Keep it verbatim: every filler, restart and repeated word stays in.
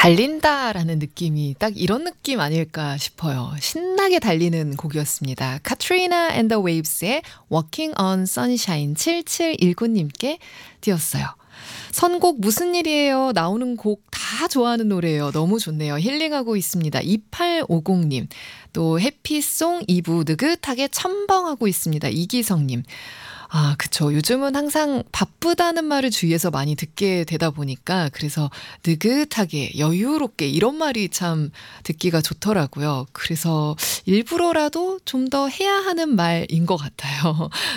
달린다라는 느낌이 딱 이런 느낌 아닐까 싶어요. 신나게 달리는 곡이었습니다. 카트리나 앤 더 웨이브스의 Walking on Sunshine 칠칠일구 님께 띄었어요. 선곡 무슨 일이에요? 나오는 곡 다 좋아하는 노래예요. 너무 좋네요. 힐링하고 있습니다. 이팔오공 님. 또 해피송 이 부 느긋하게 첨벙하고 있습니다. 이기성 님. 아, 그쵸. 요즘은 항상 바쁘다는 말을 주위에서 많이 듣게 되다 보니까 그래서 느긋하게 여유롭게 이런 말이 참 듣기가 좋더라고요. 그래서 일부러라도 좀 더 해야 하는 말인 것 같아요.